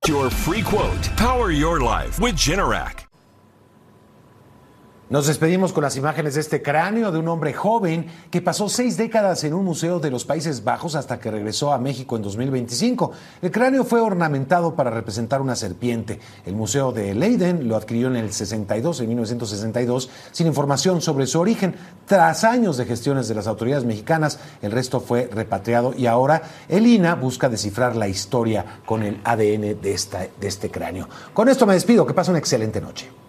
Your free quote. Power your life with Generac. Nos despedimos con las imágenes de este cráneo de un hombre joven que pasó 6 décadas en un museo de los Países Bajos hasta que regresó a México en 2025. El cráneo fue ornamentado para representar una serpiente. El Museo de Leiden lo adquirió en 1962, sin información sobre su origen. Tras años de gestiones de las autoridades mexicanas, el resto fue repatriado y ahora el INAH busca descifrar la historia con el ADN de este cráneo. Con esto me despido. Que pase una excelente noche.